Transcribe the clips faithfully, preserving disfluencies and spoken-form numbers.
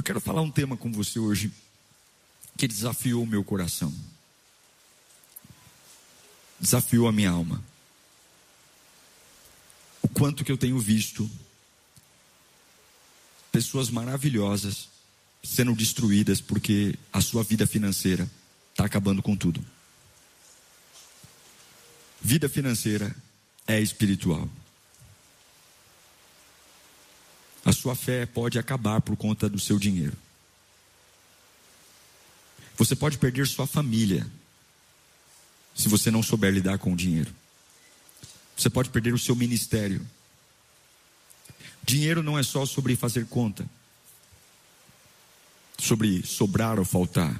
quero falar um tema com você hoje que desafiou o meu coração, desafiou a minha alma. O quanto que eu tenho visto pessoas maravilhosas sendo destruídas porque a sua vida financeira está acabando com tudo. Vida financeira é espiritual. A sua fé pode acabar por conta do seu dinheiro. Você pode perder sua família se você não souber lidar com o dinheiro. Você pode perder o seu ministério. Dinheiro não é só sobre fazer conta, sobre sobrar ou faltar.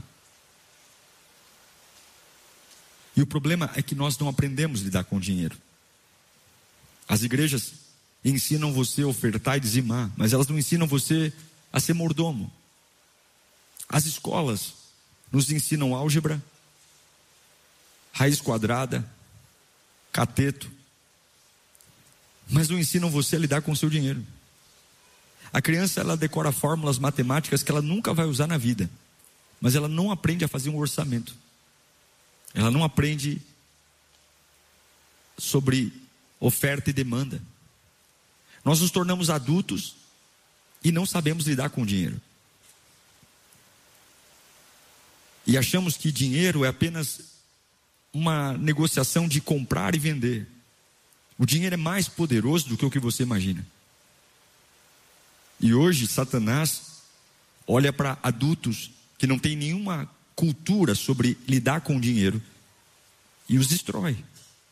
E o problema é que nós não aprendemos a lidar com o dinheiro. As igrejas ensinam você a ofertar e dizimar, mas elas não ensinam você a ser mordomo. As escolas nos ensinam álgebra, raiz quadrada, cateto, mas não ensinam você a lidar com o seu dinheiro. A criança, ela decora fórmulas matemáticas que ela nunca vai usar na vida, mas ela não aprende a fazer um orçamento. Ela não aprende sobre oferta e demanda. Nós nos tornamos adultos e não sabemos lidar com o dinheiro. E achamos que dinheiro é apenas uma negociação de comprar e vender. O dinheiro é mais poderoso do que o que você imagina. E hoje Satanás olha para adultos que não têm nenhuma cultura sobre lidar com o dinheiro e os destrói.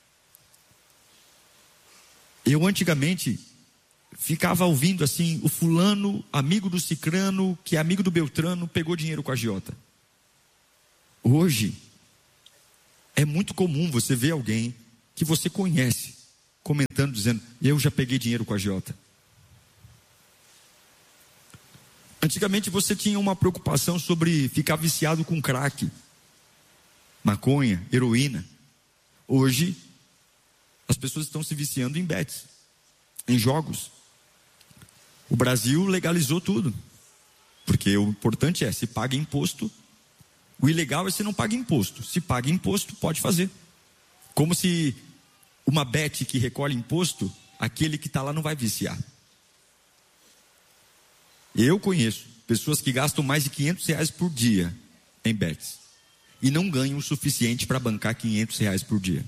Eu antigamente ficava ouvindo assim: o fulano, amigo do cicrano, que é amigo do beltrano, pegou dinheiro com a agiota. Hoje é muito comum você ver alguém que você conhece comentando, dizendo: eu já peguei dinheiro com a agiota. Antigamente você tinha uma preocupação sobre ficar viciado com crack, maconha, heroína. Hoje as pessoas estão se viciando em bets, em jogos. O Brasil legalizou tudo, porque o importante é: se paga imposto. O ilegal é se não paga imposto. Se paga imposto, pode fazer. Como se uma bet que recolhe imposto, aquele que está lá não vai viciar. Eu conheço pessoas que gastam mais de quinhentos reais por dia em bets e não ganham o suficiente para bancar quinhentos reais por dia.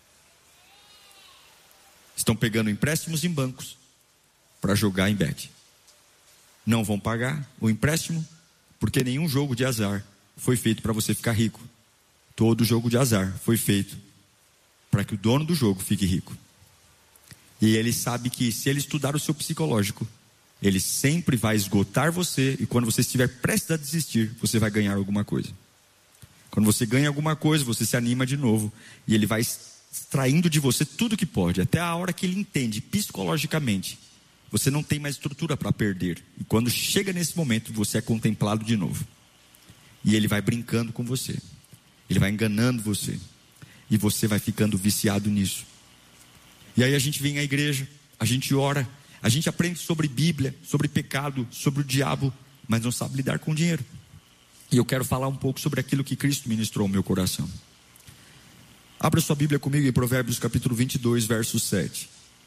Estão pegando empréstimos em bancos para jogar em bet. Não vão pagar o empréstimo, porque nenhum jogo de azar foi feito para você ficar rico. Todo jogo de azar foi feito para que o dono do jogo fique rico. E ele sabe que se ele estudar o seu psicológico, ele sempre vai esgotar você, e quando você estiver prestes a desistir, você vai ganhar alguma coisa. Quando você ganha alguma coisa, você se anima de novo, e ele vai extraindo de você tudo que pode, até a hora que ele entende psicologicamente: você não tem mais estrutura para perder. E quando chega nesse momento, você é contemplado de novo. E ele vai brincando com você, ele vai enganando você, e você vai ficando viciado nisso. E aí a gente vem à igreja, a gente ora, a gente aprende sobre Bíblia, sobre pecado, sobre o diabo, mas não sabe lidar com o dinheiro. E eu quero falar um pouco sobre aquilo que Cristo ministrou ao meu coração. Abra sua Bíblia comigo em Provérbios capítulo vinte e dois, verso sete.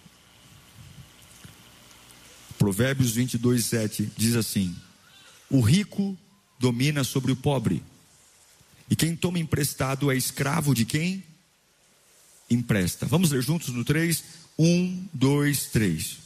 Provérbios vinte e dois, sete diz assim: o rico domina sobre o pobre, e quem toma emprestado é escravo de quem empresta. Vamos ler juntos no três? um, dois, três.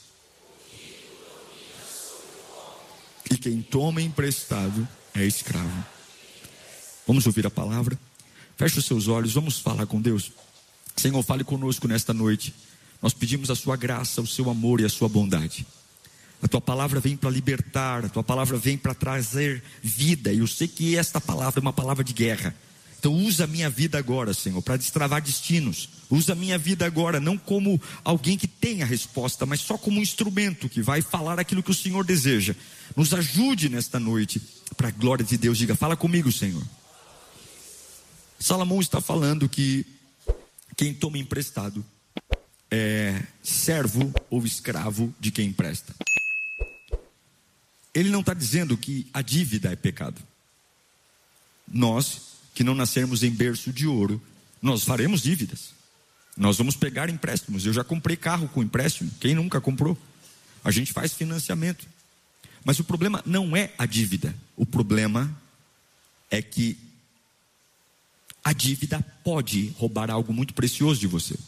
E quem toma emprestado é escravo. Vamos ouvir a palavra? Feche os seus olhos, vamos falar com Deus. Senhor, fale conosco nesta noite. Nós pedimos a sua graça, o seu amor e a sua bondade. A tua palavra vem para libertar, a tua palavra vem para trazer vida. E eu sei que esta palavra é uma palavra de guerra. Então usa a minha vida agora, Senhor, para destravar destinos. Usa a minha vida agora, não como alguém que tem a resposta, mas só como um instrumento que vai falar aquilo que o Senhor deseja. Nos ajude nesta noite, para a glória de Deus. Diga: fala comigo, Senhor. Salomão está falando que quem toma emprestado é servo ou escravo de quem empresta. ele não está dizendo que a dívida é pecado. Nós, que não nascermos em berço de ouro, nós faremos dívidas. Nós vamos pegar empréstimos. Eu já comprei carro com empréstimo. Quem nunca comprou? A gente faz financiamento. Mas o problema não é a dívida. O problema é que a dívida pode roubar algo muito precioso de você.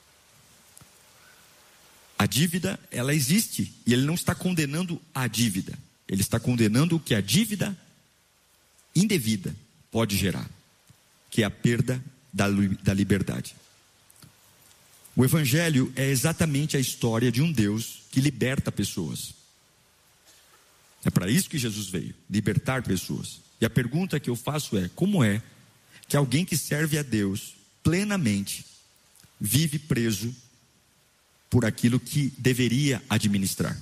A dívida, ela existe. E ele não está condenando a dívida. Ele está condenando o que a dívida indevida pode gerar, que é a perda da, da liberdade. O Evangelho é exatamente a história de um Deus que liberta pessoas. É para isso que Jesus veio, libertar pessoas. E a pergunta que eu faço é: como é que alguém que serve a Deus plenamente vive preso por aquilo que deveria administrar?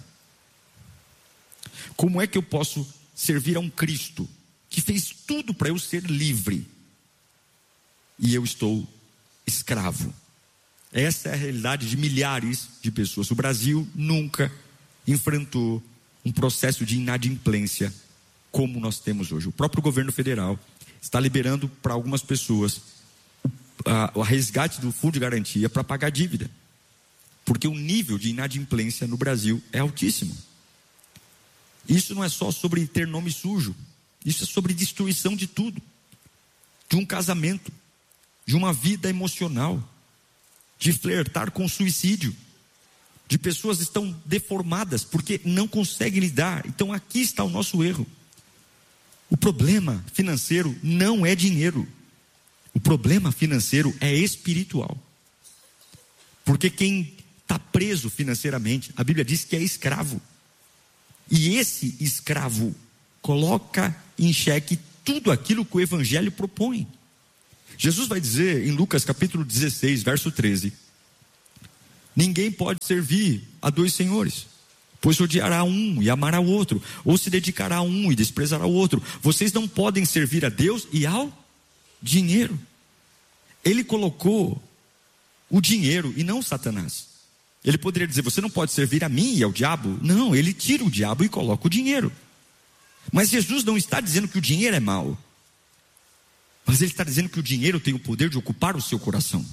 Como é que eu posso servir a um Cristo que fez tudo para eu ser livre e eu estou escravo? Essa é a realidade de milhares de pessoas. O Brasil nunca enfrentou um processo de inadimplência como nós temos hoje. O próprio governo federal está liberando para algumas pessoas o, a, o resgate do fundo de garantia para pagar dívida, porque o nível de inadimplência no Brasil é altíssimo. Isso não é só sobre ter nome sujo, isso é sobre destruição de tudo, de um casamento, de uma vida emocional, de flertar com suicídio, de pessoas que estão deformadas porque não conseguem lidar. Então aqui está o nosso erro. O problema financeiro não é dinheiro. O problema financeiro é espiritual. Porque quem está preso financeiramente, a Bíblia diz que é escravo. E esse escravo coloca em xeque tudo aquilo que o Evangelho propõe. Jesus vai dizer em Lucas capítulo dezesseis, verso treze: ninguém pode servir a dois senhores, pois odiará um e amará o outro, ou se dedicará a um e desprezará o outro. Vocês não podem servir a Deus e ao dinheiro. Ele colocou o dinheiro e não Satanás. Ele poderia dizer: você não pode servir a mim e ao diabo. Não, ele tira o diabo e coloca o dinheiro. Mas Jesus não está dizendo que o dinheiro é mau, mas ele está dizendo que o dinheiro tem o poder de ocupar o seu coração.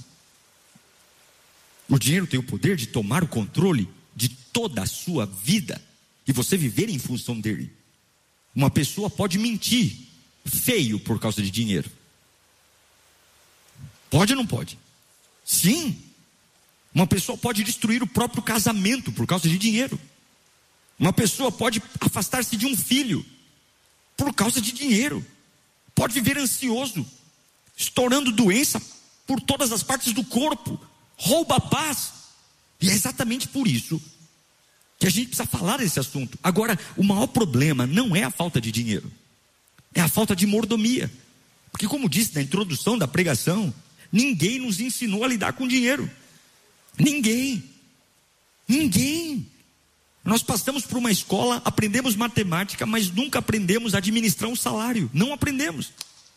O dinheiro tem o poder de tomar o controle de toda a sua vida e você viver em função dele. Uma pessoa pode mentir feio por causa de dinheiro. Pode ou não pode? Sim. Uma pessoa pode destruir o próprio casamento por causa de dinheiro. Uma pessoa pode afastar-se de um filho por causa de dinheiro. Pode viver ansioso, estourando doença por todas as partes do corpo, rouba a paz. E é exatamente por isso que a gente precisa falar desse assunto. Agora, o maior problema não é a falta de dinheiro, é a falta de mordomia. Porque, como disse na introdução da pregação, ninguém nos ensinou a lidar com dinheiro. Ninguém. Ninguém. Nós passamos por uma escola, aprendemos matemática, mas nunca aprendemos a administrar um salário. Não aprendemos.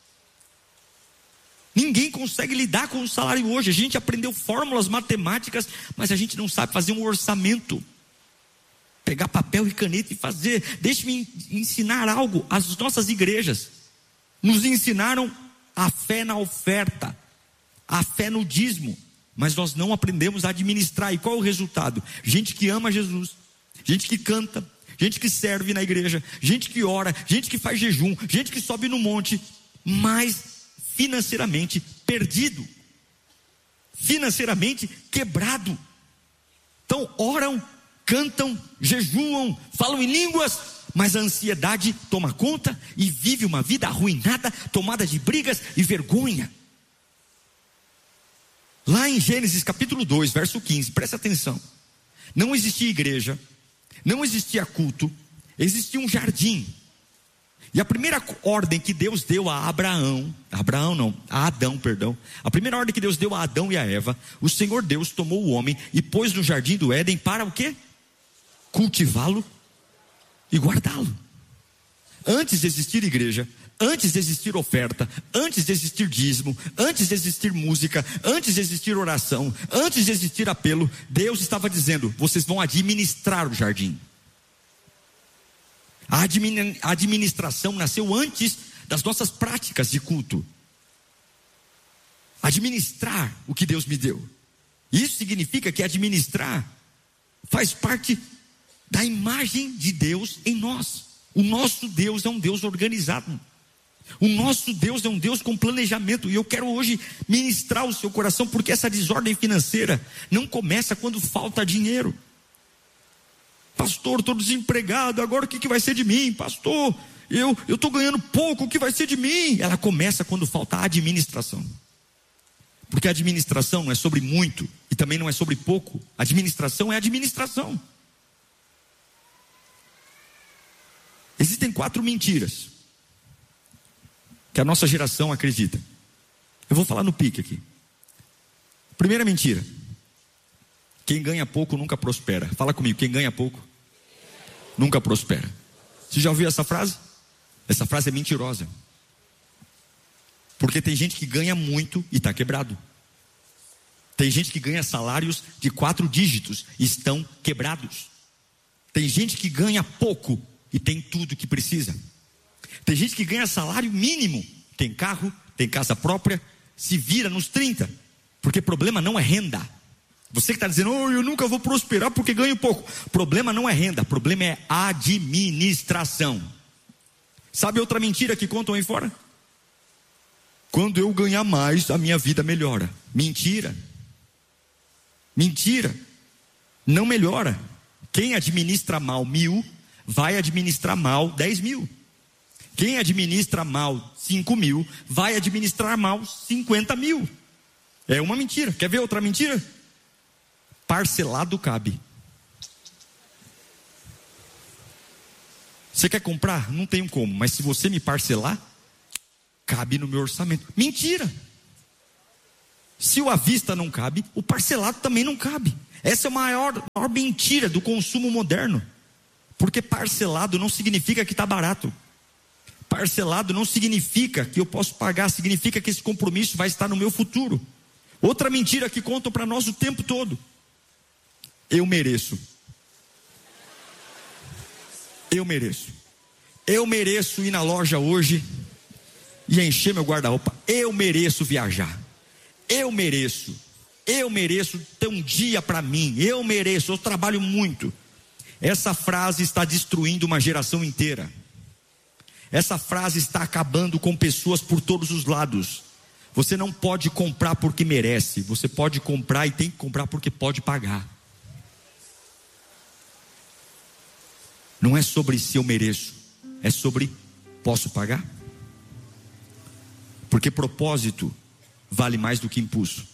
Ninguém consegue lidar com o salário hoje. A gente aprendeu fórmulas matemáticas, mas a gente não sabe fazer um orçamento. Pegar papel e caneta e fazer. Deixe-me ensinar algo. As nossas igrejas nos ensinaram a fé na oferta, a fé no dízimo, mas nós não aprendemos a administrar. E qual é o resultado? Gente que ama Jesus, gente que canta, gente que serve na igreja, gente que ora, gente que faz jejum, gente que sobe no monte, mas financeiramente perdido, financeiramente quebrado. Então oram, cantam, jejuam, falam em línguas, mas a ansiedade toma conta e vive uma vida arruinada, tomada de brigas e vergonha. Lá em Gênesis capítulo dois, verso quinze, presta atenção. Não existia igreja, não existia culto, existia um jardim. E a primeira ordem que Deus deu a Abraão, Abraão não, a Adão, perdão. A primeira ordem que Deus deu a Adão e a Eva, o Senhor Deus tomou o homem e pôs no jardim do Éden para o quê? Cultivá-lo e guardá-lo. Antes de existir igreja, antes de existir oferta, antes de existir dízimo, antes de existir música, antes de existir oração, antes de existir apelo, Deus estava dizendo: vocês vão administrar o jardim. A administração nasceu antes das nossas práticas de culto. Administrar o que Deus me deu. Isso significa que administrar faz parte da imagem de Deus em nós. O nosso Deus é um Deus organizado. O nosso Deus é um Deus com planejamento. E eu quero hoje ministrar o seu coração, porque essa desordem financeira não começa quando falta dinheiro. Pastor, estou desempregado, agora o que, que vai ser de mim? Pastor, eu estou ganhando pouco, o que vai ser de mim? Ela começa quando falta administração. Porque a administração não é sobre muito e também não é sobre pouco. A administração é administração. Existem quatro mentiras que a nossa geração acredita. Eu vou falar no pique aqui. Primeira mentira: quem ganha pouco nunca prospera. Fala comigo, quem ganha pouco nunca prospera. Você já ouviu essa frase? Essa frase é mentirosa. Porque tem gente que ganha muito e está quebrado. Tem gente que ganha salários de quatro dígitos e estão quebrados. Tem gente que ganha pouco e tem tudo que precisa. Tem gente que ganha salário mínimo, tem carro, tem casa própria, se vira nos trinta. Porque problema não é renda. Você que está dizendo, oh, eu nunca vou prosperar porque ganho pouco. Problema não é renda, problema é administração. Sabe outra mentira que contam aí fora? Quando eu ganhar mais, a minha vida melhora. Mentira. Mentira. Não melhora. Quem administra mal mil, vai administrar mal dez mil. Quem administra mal cinco mil, vai administrar mal cinquenta mil. É uma mentira. Quer ver outra mentira? Parcelado cabe. Você quer comprar? Não tenho como, mas se você me parcelar, cabe no meu orçamento. Mentira. Se o à vista não cabe, o parcelado também não cabe. Essa é a maior, maior mentira do consumo moderno. Porque parcelado não significa que está barato. Parcelado não significa que eu posso pagar, significa que esse compromisso vai estar no meu futuro. Outra mentira que contam para nós o tempo todo: eu mereço. Eu mereço. Eu mereço ir na loja hoje e encher meu guarda-roupa. Eu mereço viajar. Eu mereço. Eu mereço ter um dia para mim. Eu mereço. Eu trabalho muito. Essa frase está destruindo uma geração inteira. Essa frase está acabando com pessoas por todos os lados. Você não pode comprar porque merece. Você pode comprar e tem que comprar porque pode pagar. Não é sobre se eu mereço, é sobre posso pagar. Porque propósito vale mais do que impulso.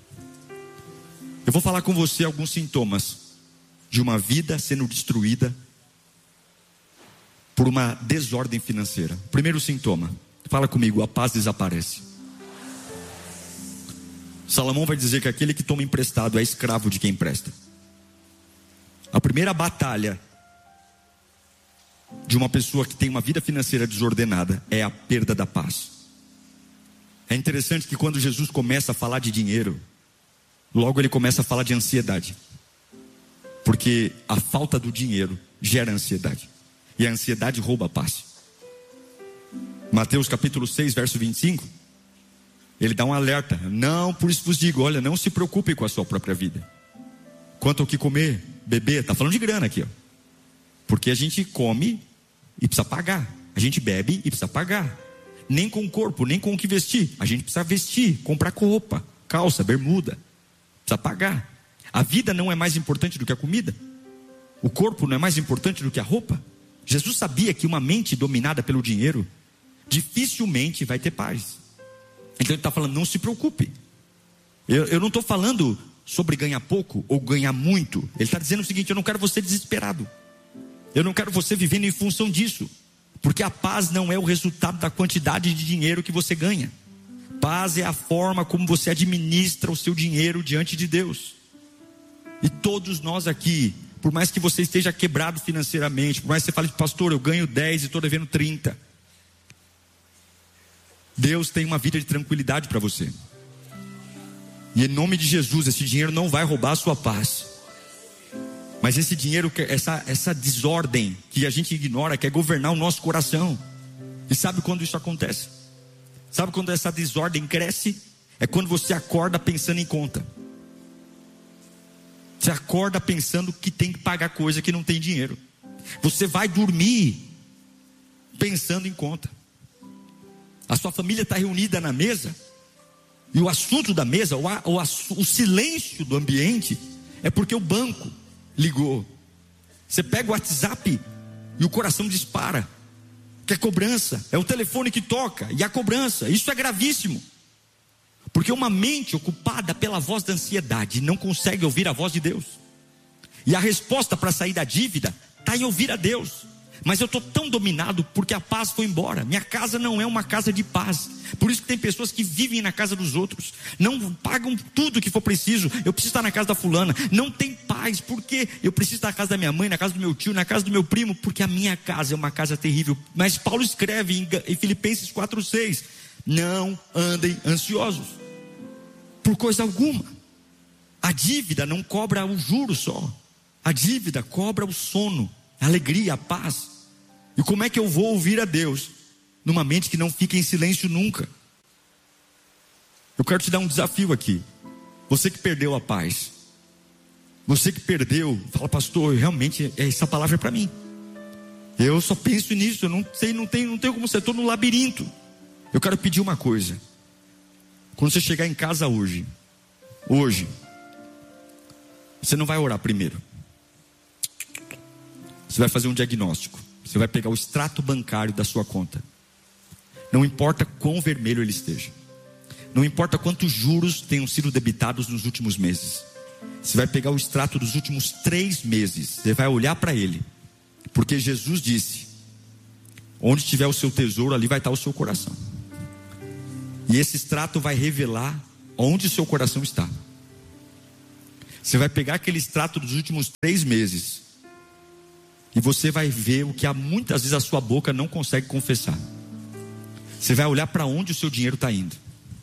Eu vou falar com você alguns sintomas de uma vida sendo destruída por uma desordem financeira. Primeiro sintoma, fala comigo: a paz desaparece. Salomão vai dizer que aquele que toma emprestado é escravo de quem empresta. A primeira batalha de uma pessoa que tem uma vida financeira desordenada é a perda da paz. É interessante que quando Jesus começa a falar de dinheiro, logo ele começa a falar de ansiedade. Porque a falta do dinheiro gera ansiedade. E a ansiedade rouba a paz. Mateus capítulo seis, verso vinte e cinco, ele dá um alerta: não, por isso vos digo, olha, não se preocupem com a sua própria vida. Quanto ao que comer, beber, está falando de grana aqui, ó. Porque a gente come e precisa pagar. A gente bebe e precisa pagar. Nem com o corpo, nem com o que vestir. A gente precisa vestir, comprar roupa, calça, bermuda. Precisa pagar. A vida não é mais importante do que a comida. O corpo não é mais importante do que a roupa. Jesus sabia que uma mente dominada pelo dinheiro dificilmente vai ter paz. Então ele está falando, não se preocupe. Eu, eu não estou falando sobre ganhar pouco ou ganhar muito. Ele está dizendo o seguinte: eu não quero você desesperado. Eu não quero você vivendo em função disso. Porque a paz não é o resultado da quantidade de dinheiro que você ganha. Paz é a forma como você administra o seu dinheiro diante de Deus. E todos nós aqui, por mais que você esteja quebrado financeiramente, por mais que você fale, pastor, eu ganho dez e estou devendo trinta, Deus tem uma vida de tranquilidade para você. E em nome de Jesus, esse dinheiro não vai roubar a sua paz. Mas esse dinheiro, essa, essa desordem que a gente ignora, quer governar o nosso coração. E sabe quando isso acontece? Sabe quando essa desordem cresce? É quando você acorda pensando em conta. Você acorda pensando que tem que pagar coisa que não tem dinheiro. Você vai dormir pensando em conta. A sua família está reunida na mesa, e o assunto da mesa, o, o, o silêncio do ambiente, é porque o banco ligou. Você pega o WhatsApp e o coração dispara, que é cobrança. É o telefone que toca e a cobrança. Isso é gravíssimo, porque uma mente ocupada pela voz da ansiedade não consegue ouvir a voz de Deus. E a resposta para sair da dívida está em ouvir a Deus. Mas eu estou tão dominado porque a paz foi embora. Minha casa não é uma casa de paz. Por isso que tem pessoas que vivem na casa dos outros, não pagam tudo que for preciso. Eu preciso estar na casa da fulana, não tem paz, porque eu preciso estar na casa da minha mãe, na casa do meu tio, na casa do meu primo, porque a minha casa é uma casa terrível. Mas Paulo escreve em, em Filipenses quatro, seis: não andem ansiosos por coisa alguma. A dívida não cobra o juro só, a dívida cobra o sono, a alegria, a paz. E como é que eu vou ouvir a Deus numa mente que não fica em silêncio nunca? Eu quero te dar um desafio aqui. Você que perdeu a paz, você que perdeu, fala: pastor, realmente essa palavra é para mim. Eu só penso nisso, eu não sei, não tenho, não tenho como ser, estou no labirinto. Eu quero pedir uma coisa. Quando você chegar em casa hoje, hoje, você não vai orar primeiro. Você vai fazer um diagnóstico. Você vai pegar o extrato bancário da sua conta. Não importa quão vermelho ele esteja, não importa quantos juros tenham sido debitados nos últimos meses. Você vai pegar o extrato dos últimos três meses. Você vai olhar para ele, porque Jesus disse: onde estiver o seu tesouro, ali vai estar o seu coração. E esse extrato vai revelar onde o seu coração está. Você vai pegar aquele extrato dos últimos três meses e você vai ver o que há muitas vezes a sua boca não consegue confessar. Você vai olhar para onde o seu dinheiro está indo.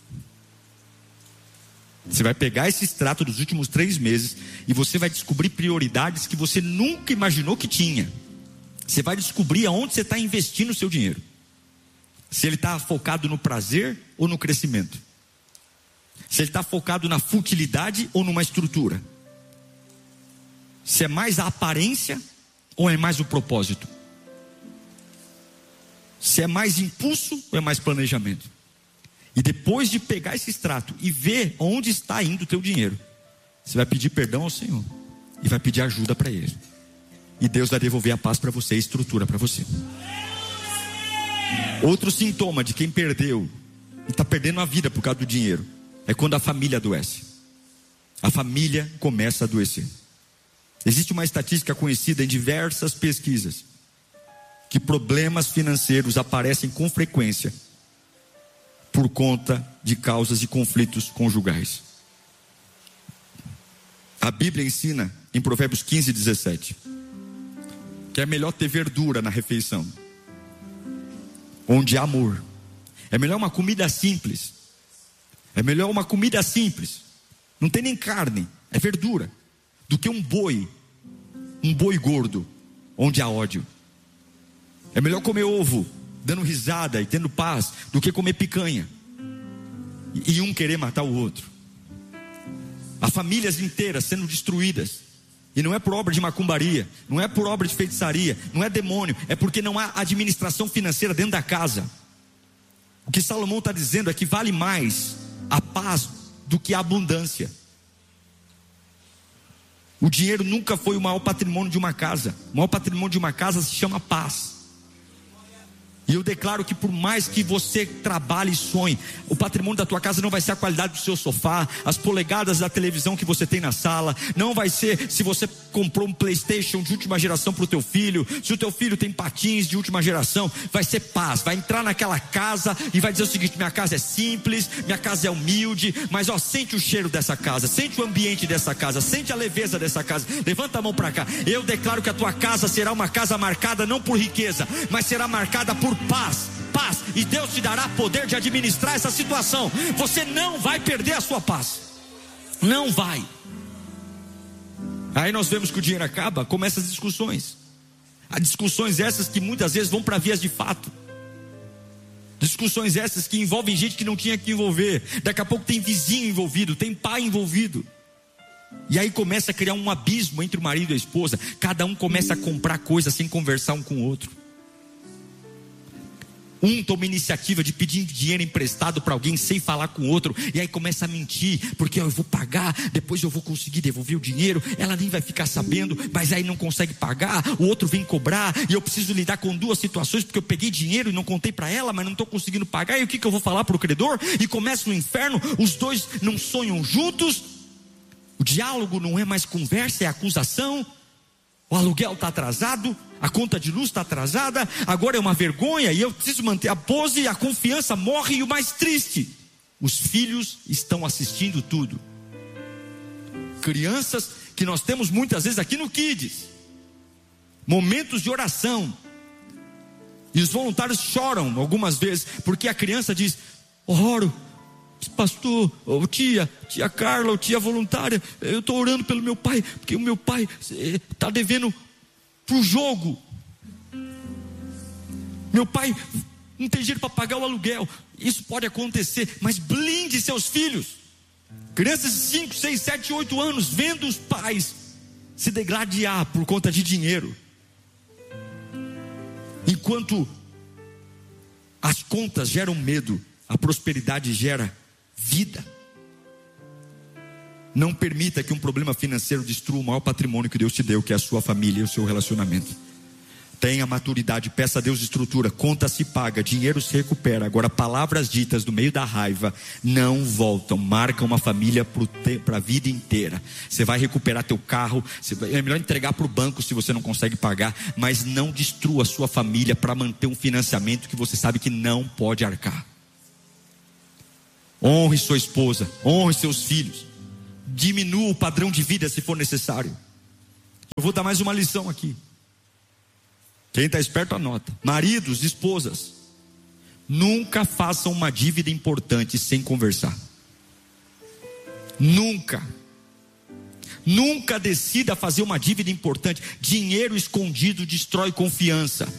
Você vai pegar esse extrato dos últimos três meses e você vai descobrir prioridades que você nunca imaginou que tinha. Você vai descobrir aonde você está investindo o seu dinheiro. Se ele está focado no prazer ou no crescimento. Se ele está focado na futilidade ou numa estrutura. Se é mais a aparência ou é mais o propósito? Se é mais impulso ou é mais planejamento? E depois de pegar esse extrato e ver onde está indo o teu dinheiro, você vai pedir perdão ao Senhor e vai pedir ajuda para Ele. E Deus vai devolver a paz para você, a estrutura para você. Outro sintoma de quem perdeu e está perdendo a vida por causa do dinheiro é quando a família adoece. A família começa a adoecer. Existe uma estatística conhecida em diversas pesquisas que problemas financeiros aparecem com frequência por conta de causas de conflitos conjugais. A Bíblia ensina em Provérbios quinze, dezessete que é melhor ter verdura na refeição onde há amor. É melhor uma comida simples. É melhor uma comida simples, não tem nem carne, é verdura, do que um boi, um boi gordo, onde há ódio. É melhor comer ovo, dando risada e tendo paz, do que comer picanha e, e um querer matar o outro. Há famílias inteiras sendo destruídas, e não é por obra de macumbaria, não é por obra de feitiçaria, não é demônio, é porque não há administração financeira dentro da casa. O que Salomão está dizendo é que vale mais a paz do que a abundância. O dinheiro nunca foi o maior patrimônio de uma casa. O maior patrimônio de uma casa se chama paz. E eu declaro que por mais que você trabalhe e sonhe, o patrimônio da tua casa não vai ser a qualidade do seu sofá, as polegadas da televisão que você tem na sala. Não vai ser se você comprou um PlayStation de última geração para o teu filho, se o teu filho tem patins de última geração. Vai ser paz, vai entrar naquela casa e vai dizer o seguinte: minha casa é simples, minha casa é humilde, mas ó, sente o cheiro dessa casa, sente o ambiente dessa casa, sente a leveza dessa casa. Levanta a mão para cá. Eu declaro que a tua casa será uma casa marcada não por riqueza, mas será marcada por paz, paz, e Deus te dará poder de administrar essa situação. Você não vai perder a sua paz, não vai. Aí nós vemos que o dinheiro acaba, começam as discussões. As discussões essas que muitas vezes vão para vias de fato. Discussões essas que envolvem gente que não tinha que envolver. Daqui a pouco tem vizinho envolvido, tem pai envolvido. E aí começa a criar um abismo entre o marido e a esposa. Cada um começa a comprar coisas sem conversar um com o outro. Um toma iniciativa de pedir dinheiro emprestado para alguém sem falar com o outro. E aí começa a mentir, porque ó, eu vou pagar, depois eu vou conseguir devolver o dinheiro. Ela nem vai ficar sabendo, mas aí não consegue pagar. O outro vem cobrar, e eu preciso lidar com duas situações, porque eu peguei dinheiro e não contei para ela, mas não estou conseguindo pagar. E o que, que eu vou falar para o credor? E começa no inferno, os dois não sonham juntos. O diálogo não é mais conversa, é acusação. O aluguel está atrasado, a conta de luz está atrasada, agora é uma vergonha e eu preciso manter a pose, a confiança morre. E o mais triste, os filhos estão assistindo tudo. Crianças que nós temos muitas vezes aqui no Kids, momentos de oração, e os voluntários choram algumas vezes, porque a criança diz: oro, pastor, oh, tia, tia Carla, oh, tia voluntária, eu estou orando pelo meu pai, porque o meu pai está devendo para o jogo. Meu pai não tem dinheiro para pagar o aluguel. Isso pode acontecer, mas blinde seus filhos. Crianças de cinco, seis, sete, oito anos, vendo os pais se degladiar por conta de dinheiro, enquanto as contas geram medo, a prosperidade gera vida. Não permita que um problema financeiro destrua o maior patrimônio que Deus te deu, que é a sua família e o seu relacionamento. Tenha maturidade, peça a Deus estrutura. Conta se paga, dinheiro se recupera. Agora, palavras ditas no meio da raiva não voltam, marcam uma família para a vida inteira. Você vai recuperar teu carro, vai, é melhor entregar para o banco se você não consegue pagar, mas não destrua a sua família para manter um financiamento que você sabe que não pode arcar. Honre sua esposa, honre seus filhos, diminua o padrão de vida se for necessário. Eu vou dar mais uma lição aqui. Quem está esperto anota. Maridos, esposas, nunca façam uma dívida importante sem conversar. Nunca. Nunca decida fazer uma dívida importante. Dinheiro escondido destrói confiança.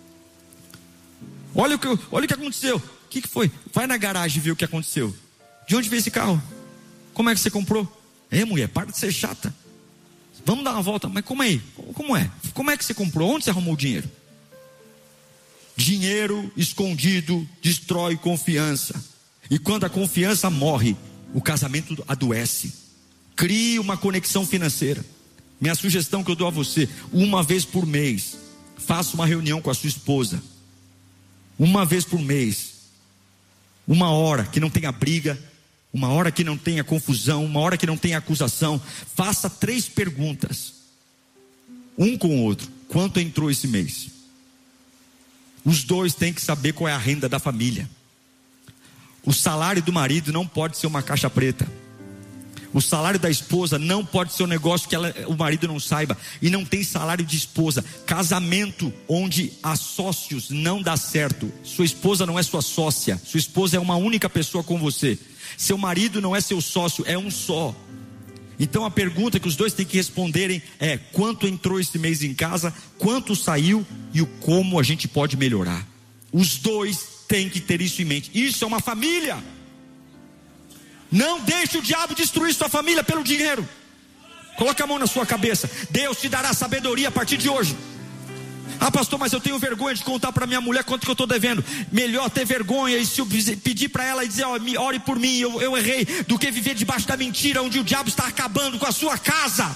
Olha o que, olha o que aconteceu. O que, que foi? Vai na garagem ver o que aconteceu. De onde veio esse carro? Como é que você comprou? É, mulher, para de ser chata. Vamos dar uma volta. Mas como é? Como é? Como é que você comprou? Onde você arrumou o dinheiro? Dinheiro escondido destrói confiança. E quando a confiança morre, o casamento adoece. Crie uma conexão financeira. Minha sugestão que eu dou a você: uma vez por mês, faça uma reunião com a sua esposa. Uma vez por mês. Uma hora que não tenha briga, uma hora que não tenha confusão, uma hora que não tenha acusação. Faça três perguntas, um com o outro. Quanto entrou esse mês? Os dois têm que saber qual é a renda da família. O salário do marido não pode ser uma caixa preta. O salário da esposa não pode ser um negócio que ela, o marido não saiba. E não tem salário de esposa. Casamento onde há sócios não dá certo. Sua esposa não é sua sócia. Sua esposa é uma única pessoa com você. Seu marido não é seu sócio, é um só. Então a pergunta que os dois têm que responderem é: quanto entrou esse mês em casa, quanto saiu e o como a gente pode melhorar. Os dois têm que ter isso em mente. Isso é uma família. Não deixe o diabo destruir sua família pelo dinheiro. Coloque a mão na sua cabeça. Deus te dará sabedoria a partir de hoje. Ah, pastor, mas eu tenho vergonha de contar para minha mulher quanto que eu estou devendo. Melhor ter vergonha e se eu pedir para ela e dizer: ó, ore por mim, eu, eu errei, do que viver debaixo da mentira, onde o diabo está acabando com a sua casa.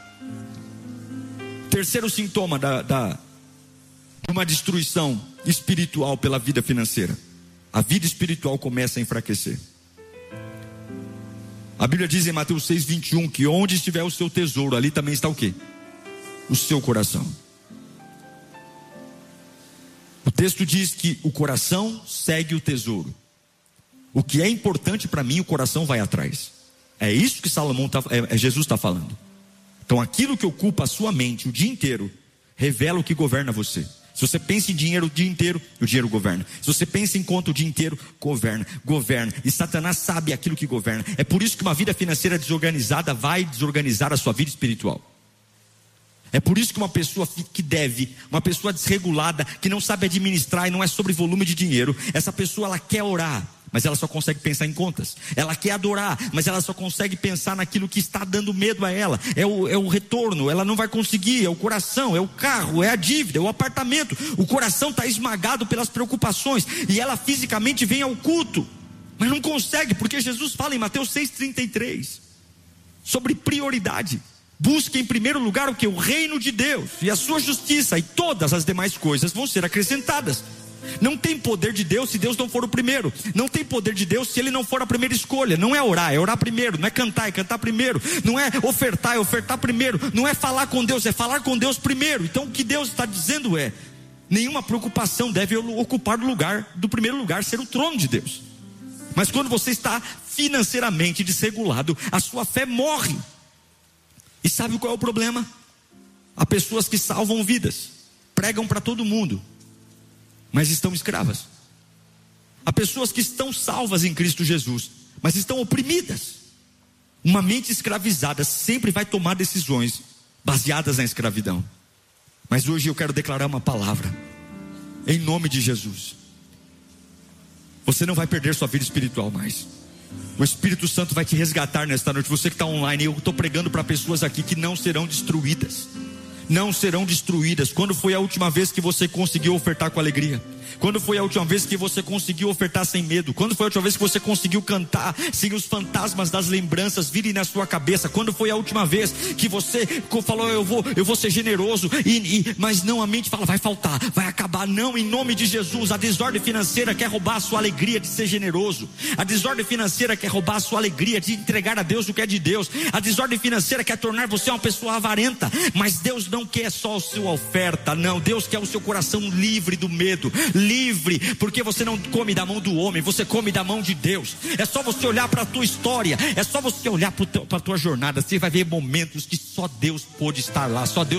Terceiro sintoma da, da, de uma destruição espiritual pela vida financeira: a vida espiritual começa a enfraquecer. A Bíblia diz em Mateus seis, vinte e um que onde estiver o seu tesouro, ali também está o quê? O seu coração. O texto diz que o coração segue o tesouro. O que é importante para mim, o coração vai atrás. É isso que Salomão tá, é, é Jesus está falando. Então aquilo que ocupa a sua mente o dia inteiro revela o que governa você. Se você pensa em dinheiro o dia inteiro, o dinheiro governa. Se você pensa em conta o dia inteiro, governa, governa. E Satanás sabe aquilo que governa. É por isso que uma vida financeira desorganizada vai desorganizar a sua vida espiritual. É por isso que uma pessoa que deve, uma pessoa desregulada, que não sabe administrar e não é sobre volume de dinheiro, essa pessoa ela quer orar, mas ela só consegue pensar em contas. Ela quer adorar, mas ela só consegue pensar naquilo que está dando medo a ela. É o, é o retorno, ela não vai conseguir, é o coração, é o carro, é a dívida, é o apartamento. O coração está esmagado pelas preocupações e ela fisicamente vem ao culto, mas não consegue, porque Jesus fala em Mateus seis, trinta e três sobre prioridade. Busque em primeiro lugar o que? O reino de Deus e a sua justiça, e todas as demais coisas vão ser acrescentadas. Não tem poder de Deus se Deus não for o primeiro. Não tem poder de Deus se Ele não for a primeira escolha. Não é orar, é orar primeiro. Não é cantar, é cantar primeiro. Não é ofertar, é ofertar primeiro. Não é falar com Deus, é falar com Deus primeiro. Então o que Deus está dizendo é: nenhuma preocupação deve ocupar o lugar do primeiro lugar, ser o trono de Deus. Mas quando você está financeiramente desregulado, a sua fé morre. E sabe qual é o problema? Há pessoas que salvam vidas, pregam para todo mundo, mas estão escravas. Há pessoas que estão salvas em Cristo Jesus, mas estão oprimidas. Uma mente escravizada sempre vai tomar decisões baseadas na escravidão. Mas hoje eu quero declarar uma palavra, em nome de Jesus. Você não vai perder sua vida espiritual mais. O Espírito Santo vai te resgatar nesta noite. Você que está online, eu estou pregando para pessoas aqui que não serão destruídas. Não serão destruídas. Quando foi a última vez que você conseguiu ofertar com alegria? Quando foi a última vez que você conseguiu ofertar sem medo? Quando foi a última vez que você conseguiu cantar sem os fantasmas das lembranças virem na sua cabeça? Quando foi a última vez que você falou: eu vou, eu vou ser generoso, e, e, mas não, a mente fala: vai faltar, vai acabar. Não, em nome de Jesus. A desordem financeira quer roubar a sua alegria de ser generoso. A desordem financeira quer roubar a sua alegria de entregar a Deus o que é de Deus. A desordem financeira quer tornar você uma pessoa avarenta. Mas Deus não quer só a sua oferta, não. Deus quer o seu coração livre do medo, livre, porque você não come da mão do homem, você come da mão de Deus. É só você olhar para a tua história, é só você olhar para a tua jornada, você vai ver momentos que só Deus pôde estar lá, só Deus